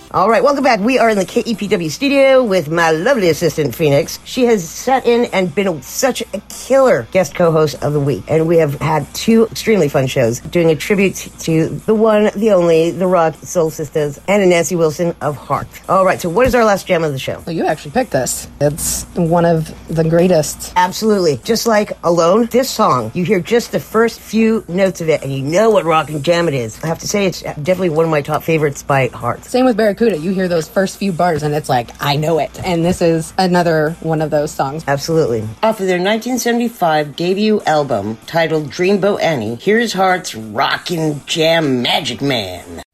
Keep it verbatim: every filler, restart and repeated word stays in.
All right, welcome back. We are in the K E P W studio with my lovely assistant, Phoenix. She has sat in and been such a killer guest co-host of the week. And we have had two extremely fun shows doing a tribute to the one, the only, the Rock Soul Sisters, and Nancy Wilson of Heart. All right, so what is our last jam of the show? Well, you actually picked this. It's one of the greatest. Absolutely. Just like Alone, this song, you hear just the first few notes of it, and you know what rock and jam it is. I have to say, it's definitely one of my top favorites by Heart. Same with Barracuda. You hear those first few bars, and it's like, I know it. And this is another one of those songs. Absolutely. Off of their nineteen seventy-five debut album titled Dreamboat Annie, here's Heart's Rockin' Jam Magic Man.